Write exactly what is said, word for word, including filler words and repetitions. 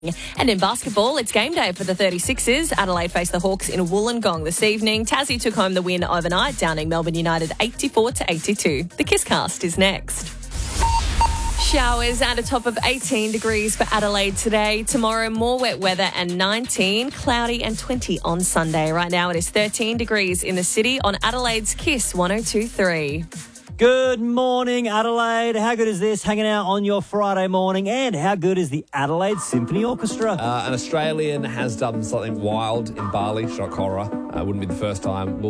And in basketball, it's game day for the thirty-sixers. Adelaide face the Hawks in Wollongong this evening. Tassie took home the win overnight, downing Melbourne United eighty-four to eighty-two. The Kisscast is next. Showers at a top of eighteen degrees for Adelaide today. Tomorrow, more wet weather and nineteen, cloudy and twenty on Sunday. Right now, it is thirteen degrees in the city on Adelaide's Kiss one oh two point three. Good morning, Adelaide. How good is this, hanging out on your Friday morning? And how good is the Adelaide Symphony Orchestra? Uh, an Australian has done something wild in Bali, shock horror. Uh, wouldn't be the first time. We'll